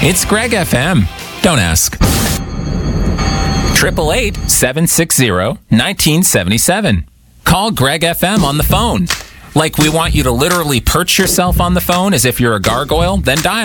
It's Greg FM. Don't ask. 888-760-1977. Call Greg FM on the phone. Like we want you to literally perch yourself on the phone as if you're a gargoyle, then dial